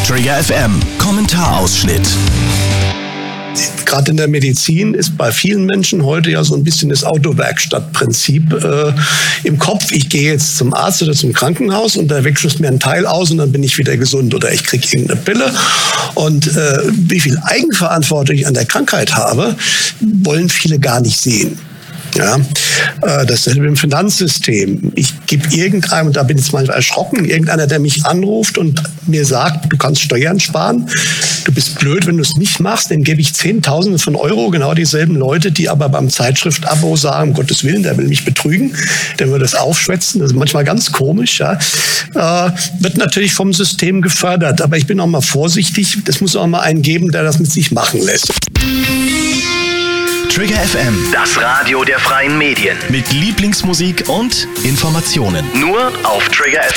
Trigger FM Kommentarausschnitt. Gerade in der Medizin ist bei vielen Menschen heute ja so ein bisschen das Autowerkstattprinzip im Kopf. Ich gehe jetzt zum Arzt oder zum Krankenhaus und da wechselt mir ein Teil aus und dann bin ich wieder gesund oder ich kriege irgendeine Pille. Und wie viel Eigenverantwortung ich an der Krankheit habe, wollen viele gar nicht sehen. Ja, dasselbe im Finanzsystem. Ich gebe irgendeinem, und da bin ich jetzt manchmal erschrocken, irgendeiner, der mich anruft und mir sagt, du kannst Steuern sparen, du bist blöd, wenn du es nicht machst, dem gebe ich Zehntausende von Euro, genau dieselben Leute, die aber beim Zeitschrift-Abo sagen, um Gottes Willen, der will mich betrügen, der will das aufschwätzen, das ist manchmal ganz komisch, ja. Wird natürlich vom System gefördert, aber ich bin auch mal vorsichtig, es muss auch mal einen geben, der das mit sich machen lässt. Trigger FM, Das Radio der freien Medien. mit Lieblingsmusik und Informationen. Nur auf Trigger FM.